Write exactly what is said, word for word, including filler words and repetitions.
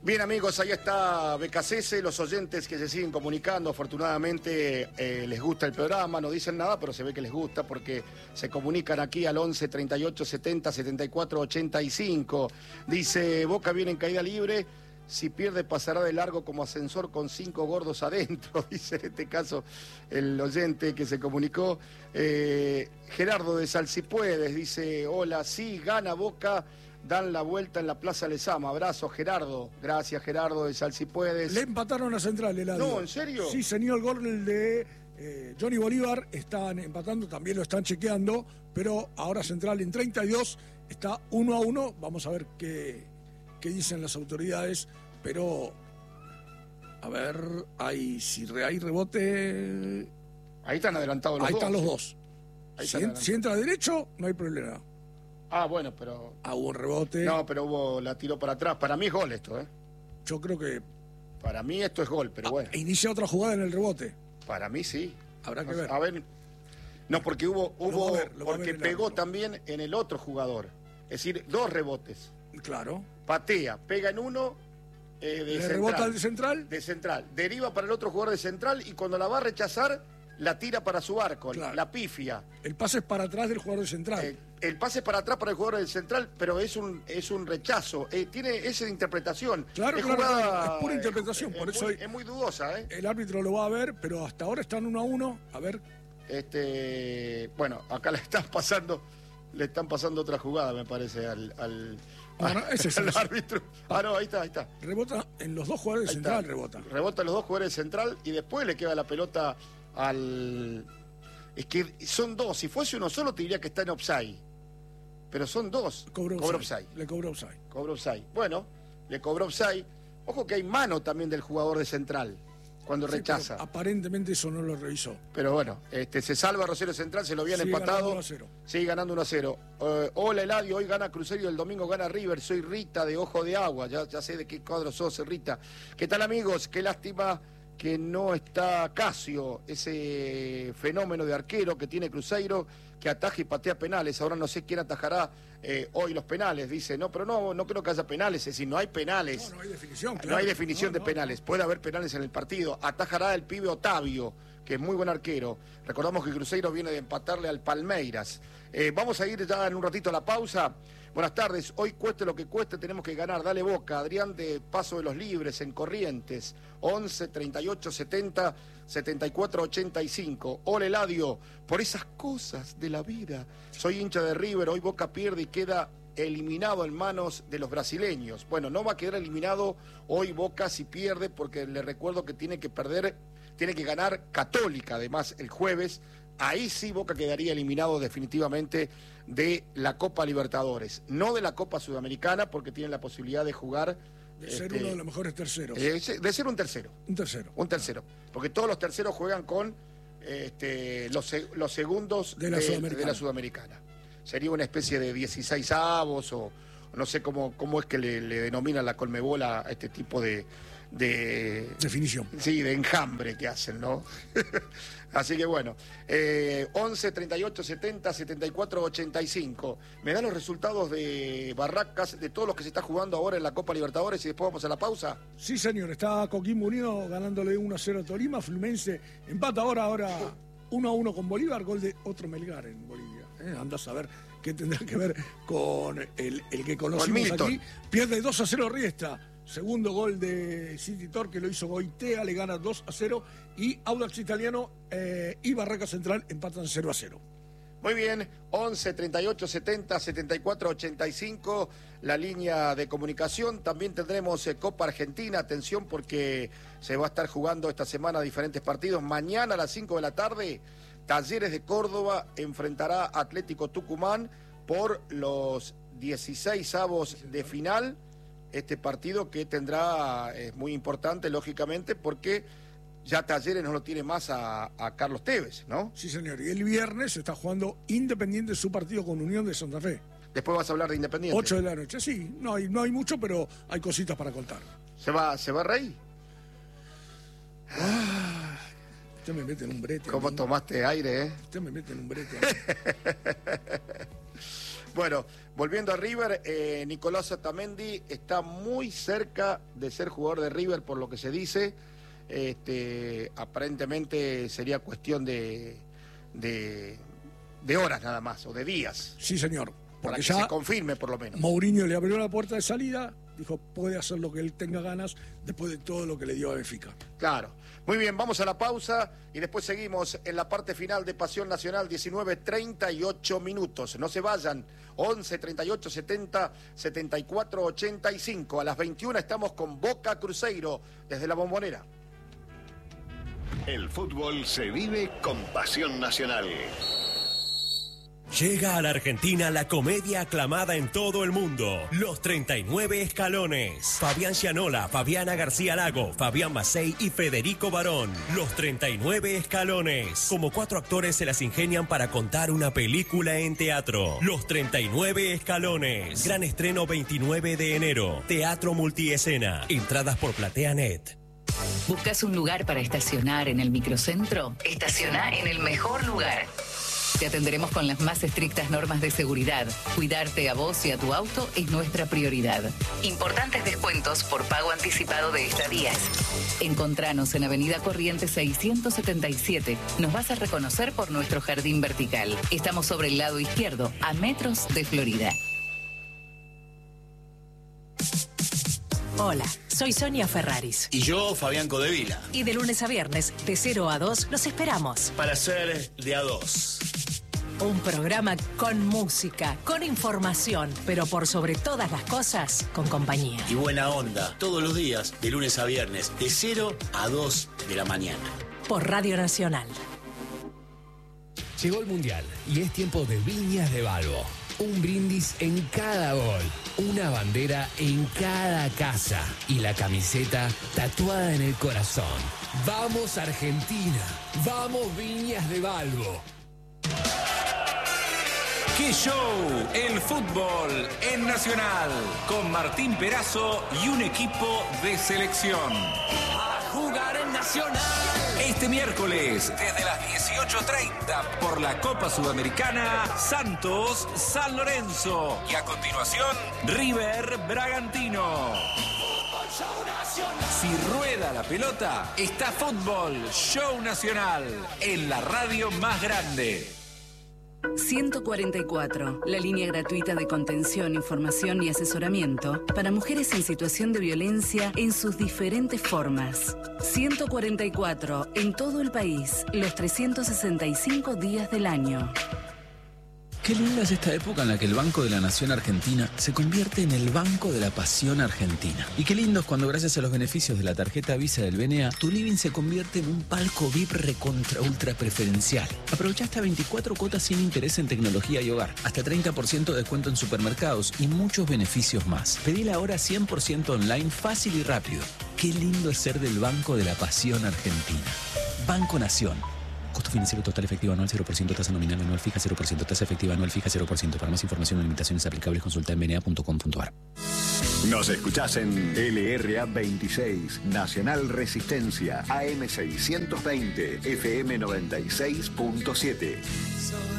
Bien, amigos, ahí está B K C S, los oyentes que se siguen comunicando, afortunadamente eh, les gusta el programa, no dicen nada, pero se ve que les gusta porque se comunican aquí al once, treinta y ocho, setenta, setenta y cuatro, ochenta y cinco. Dice, Boca viene en caída libre, si pierde pasará de largo como ascensor con cinco gordos adentro, dice en este caso el oyente que se comunicó. Eh, Gerardo de Salsipuedes dice, hola, sí, gana Boca. Dan la vuelta en la Plaza Lezama. Abrazo, Gerardo. Gracias, Gerardo de Salsipuedes. Le empataron a Central, Eladio. No, ¿en serio? Sí, señor, el gol de eh, Johnny Bolívar. Están empatando, también lo están chequeando, pero ahora Central en treinta y dos está uno a uno. Vamos a ver qué, qué dicen las autoridades, pero a ver, hay, si hay rebote... Ahí están adelantados los ahí dos. Ahí están los dos. Ahí si, están en, si entra derecho, no hay problema. Ah, bueno, pero... Ah, hubo un rebote. No, pero hubo, la tiró para atrás. Para mí es gol esto, ¿eh? Yo creo que... Para mí esto es gol, pero ah, bueno. Inicia otra jugada en el rebote. Para mí sí. Habrá que no, ver. A ver... No, porque hubo... hubo ver, porque pegó también en el otro jugador. Es decir, dos rebotes. Claro. Patea, pega en uno... Eh, de ¿Le central, rebota el central? De central. Deriva para el otro jugador de central y cuando la va a rechazar, la tira para su arco, claro. La pifia. El pase es para atrás del jugador de central. Eh, el pase es para atrás para el jugador del central, pero es un es un rechazo. Eh, tiene esa interpretación. Claro, es, claro, jugada, es pura interpretación. Es, por es eso muy, es muy dudosa, ¿eh? El árbitro lo va a ver, pero hasta ahora están uno a uno. A ver. Este, bueno, acá le están pasando, le están pasando otra jugada, me parece, al... al No, no, ese es el árbitro. Ah, no, ahí está, ahí está. Rebota en los dos jugadores de central, está. rebota. Rebota en los dos jugadores de central y después le queda la pelota al... Es que son dos. Si fuese uno solo te diría que está en offside. Pero son dos. Cobró Cobra offside. offside. Le cobró offside. Cobró offside. Bueno, le cobró offside. Ojo que hay mano también del jugador de central cuando sí, rechaza. Aparentemente eso no lo revisó. Pero bueno, este, se salva Rosario Central, se lo habían Sigue empatado. Ganando uno a cero. Sigue ganando uno a cero. Uh, hola Eladio, hoy gana Cruzeiro y el domingo gana River. Soy Rita de Ojo de Agua. Ya, ya sé de qué cuadro sos, Rita. ¿Qué tal, amigos? Qué lástima que no está Casio, ese fenómeno de arquero que tiene Cruzeiro, que ataja y patea penales. Ahora no sé quién atajará eh, hoy los penales, dice. No, pero no, no creo que haya penales, es decir, no hay penales. No, no hay definición, claro. No hay definición no, de no, penales. No. Puede haber penales en el partido. Atajará el pibe Otavio, que es muy buen arquero. Recordamos que Cruzeiro viene de empatarle al Palmeiras. Eh, vamos a ir ya en un ratito a la pausa. Buenas tardes, hoy cueste lo que cueste, tenemos que ganar. Dale Boca, Adrián de Paso de los Libres, en Corrientes, once, treinta y ocho, setenta, setenta y cuatro, ochenta y cinco. Hola Eladio, por esas cosas de la vida. Soy hincha de River, hoy Boca pierde y queda eliminado en manos de los brasileños. Bueno, no va a quedar eliminado hoy Boca si pierde, porque le recuerdo que tiene que perder, tiene que ganar Católica, además, el jueves. Ahí sí Boca quedaría eliminado definitivamente de la Copa Libertadores, no de la Copa Sudamericana, porque tienen la posibilidad de jugar... De ser este, uno de los mejores terceros. Eh, de ser un tercero. Un tercero. Un tercero. Porque todos los terceros juegan con este, los, los segundos de la, de, Sudamericana. de la Sudamericana. Sería una especie de dieciséis avos o no sé cómo, cómo es que le, le denominan la Conmebol a este tipo de... de definición. Sí, de enjambre que hacen, ¿no? Así que bueno, eh, once, treinta y ocho, setenta, setenta y cuatro, ochenta y cinco. Me dan los resultados de Barracas, de todos los que se está jugando ahora en la Copa Libertadores y después vamos a la pausa. Sí, señor, está Coquimbo Unido ganándole uno a cero a Tolima, Fluminense empata ahora, ahora uno a uno con Bolívar, gol de otro Melgar en Bolivia. ¿eh? Anda a saber qué tendrá que ver con el, el que conocimos aquí. Pierde dos a cero Riestra. Segundo gol de City Torque, que lo hizo Goitea, le gana dos a cero. Y Audax Italiano eh, y Barracas Central empatan cero a cero. Muy bien, once, treinta y ocho, setenta, setenta y cuatro, ochenta y cinco, la línea de comunicación. También tendremos eh, Copa Argentina, atención porque se va a estar jugando esta semana diferentes partidos. Mañana a las cinco de la tarde, Talleres de Córdoba enfrentará a Atlético Tucumán por los dieciséis avos de final. Este partido que tendrá, es muy importante, lógicamente, porque ya Talleres no lo tiene más a, a Carlos Tevez, ¿no? Sí, señor. Y el viernes está jugando Independiente su partido con Unión de Santa Fe. Después vas a hablar de Independiente. ocho de la noche, sí. No hay, no hay mucho, pero hay cositas para contar. ¿Se va, se va Rey? Ah, usted me mete en un brete. ¿Cómo tomaste aire, eh? Usted me mete en un brete. Bueno, volviendo a River, eh, Nicolás Otamendi está muy cerca de ser jugador de River, por lo que se dice. Este, aparentemente sería cuestión de, de, de horas nada más, o de días. Sí, señor. Para Porque que ya se confirme, por lo menos. Mourinho le abrió la puerta de salida, dijo, puede hacer lo que él tenga ganas después de todo lo que le dio a Benfica. Claro. Muy bien, vamos a la pausa y después seguimos en la parte final de Pasión Nacional, diecinueve treinta y ocho minutos. No se vayan, once treinta y ocho setenta setenta y cuatro ochenta y cinco. A las veintiuna estamos con Boca Cruzeiro desde la Bombonera. El fútbol se vive con Pasión Nacional. Llega a la Argentina la comedia aclamada en todo el mundo, Los treinta y nueve Escalones. Fabián Gianola, Fabiana García Lago, Fabián Macei y Federico Barón. Los treinta y nueve Escalones. Como cuatro actores se las ingenian para contar una película en teatro. Los treinta y nueve Escalones. Gran estreno veintinueve de enero. Teatro multiescena. Entradas por PlateaNet. ¿Buscas un lugar para estacionar en el microcentro? Estaciona en el mejor lugar. Te atenderemos con las más estrictas normas de seguridad. Cuidarte a vos y a tu auto es nuestra prioridad. Importantes descuentos por pago anticipado de estadías. Encontranos en Avenida Corrientes seiscientos setenta y siete. Nos vas a reconocer por nuestro jardín vertical. Estamos sobre el lado izquierdo, a metros de Florida. Hola, soy Sonia Ferraris. Y yo, Fabián Codevila. Y de lunes a viernes, de cero a dos, los esperamos. Para ser de a dos. Un programa con música, con información, pero por sobre todas las cosas, con compañía. Y buena onda, todos los días, de lunes a viernes, de cero a dos de la mañana. Por Radio Nacional. Llegó el Mundial y es tiempo de Viñas de Balbo. Un brindis en cada gol, una bandera en cada casa y la camiseta tatuada en el corazón. ¡Vamos Argentina! ¡Vamos Viñas de Balbo! ¡Qué show! El fútbol en Nacional, con Martín Perazo y un equipo de selección. ¡A jugar en Nacional! Este miércoles, desde las dieciocho treinta, por la Copa Sudamericana, Santos San Lorenzo. Y a continuación, River Bragantino. Si rueda la pelota, está Fútbol Show Nacional, en la radio más grande. ciento cuarenta y cuatro, la línea gratuita de contención, información y asesoramiento para mujeres en situación de violencia en sus diferentes formas. ciento cuarenta y cuatro, en todo el país, los trescientos sesenta y cinco días del año. Qué linda es esta época en la que el Banco de la Nación Argentina se convierte en el Banco de la Pasión Argentina. Y qué lindo es cuando gracias a los beneficios de la tarjeta Visa del B N A, tu living se convierte en un palco V I P recontra ultra preferencial. Aprovecha hasta veinticuatro cuotas sin interés en tecnología y hogar, hasta treinta por ciento de descuento en supermercados y muchos beneficios más. Pedila ahora cien por ciento online, fácil y rápido. Qué lindo es ser del Banco de la Pasión Argentina. Banco Nación. Costo financiero total efectivo anual cero por ciento, tasa nominal anual fija cero por ciento, tasa efectiva anual fija cero por ciento. Para más información o limitaciones aplicables, consulta en b n a punto com punto a r. Nos escuchás en L R A veintiséis, Nacional Resistencia, A M seiscientos veinte, F M noventa y seis punto siete.